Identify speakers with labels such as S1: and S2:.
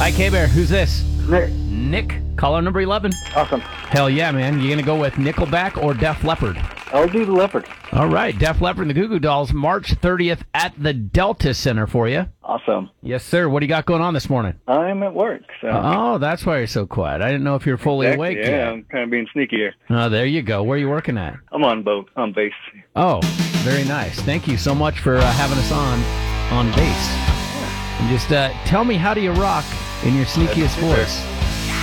S1: Hi, K-Bear. Who's this?
S2: Nick.
S1: Nick. Caller number 11.
S2: Awesome.
S1: Hell yeah, man. You going to go with Nickelback or Def Leppard?
S2: I'll do the Leopard.
S1: All right. Def Leppard and the Goo Goo Dolls, March 30th at the Delta Center for you.
S2: Awesome.
S1: Yes, sir. What do you got going on this morning?
S2: I'm at work, so.
S1: Oh, that's why you're so quiet. I didn't know if you're fully awake
S2: Yeah,
S1: yet.
S2: I'm kind of being sneaky here.
S1: Oh, there you go. Where are you working at?
S2: I'm on base.
S1: Oh, very nice. Thank you so much for having us on base. And just tell me, how do you rock in your sneakiest voice?